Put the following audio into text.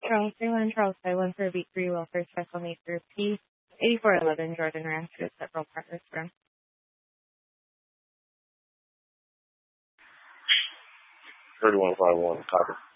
Charles Airline, Charles Taiwan for V3 Welfare Special Nature P 8411 Jordan Ranch with several partners from 3151, copy.